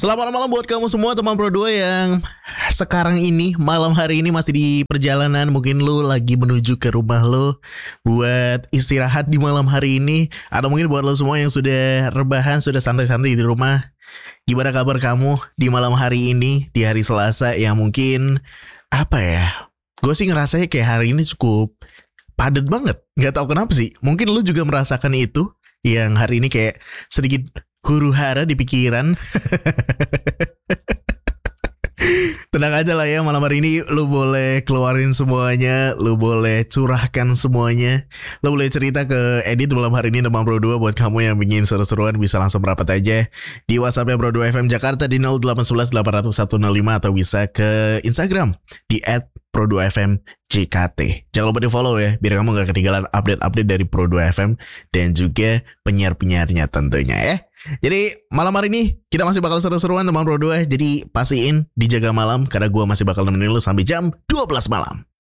Selamat malam buat kamu semua teman Pro 2 yang sekarang ini malam hari ini masih di perjalanan. Mungkin lu lagi menuju ke rumah lu buat istirahat di malam hari ini. Atau mungkin buat lu semua yang sudah rebahan, sudah santai-santai di rumah. Gimana kabar kamu di malam hari ini, di hari Selasa yang mungkin apa ya? Gue sih ngerasanya kayak hari ini cukup padat banget. Gak tahu kenapa sih. Mungkin lu juga merasakan itu, yang hari ini kayak sedikit huru-hara di pikiran. Tenang aja lah ya, malam hari ini lu boleh keluarin semuanya, lu boleh curahkan semuanya. Lu boleh cerita ke Edit malam hari ini teman Pro 2. Buat kamu yang ingin seru-seruan bisa langsung merapat aja di WhatsAppnya Pro 2 FM Jakarta di 0811 800 105 atau bisa ke Instagram di @Pro2FM JKT. Jangan lupa di follow ya, biar kamu gak ketinggalan update-update dari Pro 2 FM dan juga penyiar-penyiarnya tentunya ya. Jadi malam hari ini kita masih bakal seru-seruan teman Pro 2. Jadi pastiin dijaga malam karena gue masih bakal nemenin lu sampai jam 12 malam.